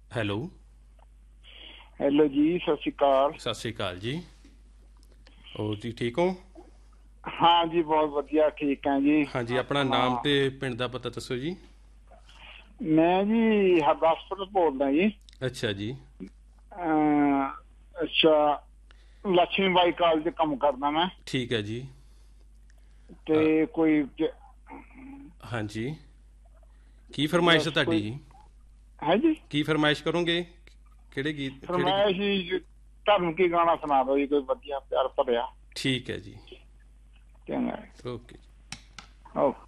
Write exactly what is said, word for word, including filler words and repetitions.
Hello hello ਜੀ, ਸਤਿ ਸ਼੍ਰੀ ਅਕਾਲ। ਸਤਿ ਸ਼੍ਰੀ ਅਕਾਲ ਜੀ। ਹੋਰ ਜੀ ਠੀਕ ਹੋ? ਹਾਂ ਜੀ, ਬਹੁਤ ਵਧੀਆ, ਠੀਕ ਹੈ ਜੀ। ਹਾਂਜੀ, ਆਪਣਾ ਆਪਣਾ ਨਾਮ ਤੇ ਪਿੰਡ ਦਾ ਪਤਾ ਦੱਸੋ ਜੀ। ਮੈਂ ਜੀ ਹਰਦਾਸਪੁਰ ਬੋਲਦਾ ਜੀ। ਅੱਛਾ ਜੀ। ਅਹ, ਅੱਛਾ, ਲక్ష్ਮੀ ਬਾਈ ਕਾਲਜ ਕੰਮ ਕਰਦਾ ਮੈਂ। ਠੀਕ ਹੈ ਜੀ। ਅ, ਤੇ ਕੋਈ ਹਾਂਜੀ, ਕੀ ਫਰਮਾਇਸ਼ ਹੈ ਬਸ ਤੁਹਾਡੀ ਕੋਈ ਜੀ? ਹੈ ਜੀ। ਕੀ ਫਰਮਾਇਸ਼ ਕਰੋਗੇ? ਕਿਹੜੇ ਗੀਤ ਕਿਹੜੇ ਗੀਤ? ਫਰਮਾਇਸ਼ ਜੀ, ਧਰਮ ਕੀ ਗਾਣਾ ਸੁਣਾ ਦਿਓ ਜੀ, ਕੋਈ ਵਧੀਆ ਪਿਆਰ ਭਰਿਆ। ਠੀਕ ਹੈ ਜੀ। ਚੰਗਾ ਓਕੇ ਜੀ। ਓਕੇ।